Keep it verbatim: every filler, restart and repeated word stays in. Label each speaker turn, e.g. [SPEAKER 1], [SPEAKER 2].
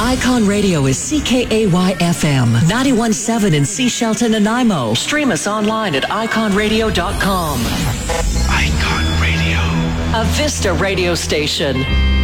[SPEAKER 1] Icon Radio is C K A Y F M, ninety-one point seven in Sea Shelton, Nanaimo. Stream us online at icon radio dot com.
[SPEAKER 2] Icon Radio.
[SPEAKER 1] A Vista radio station.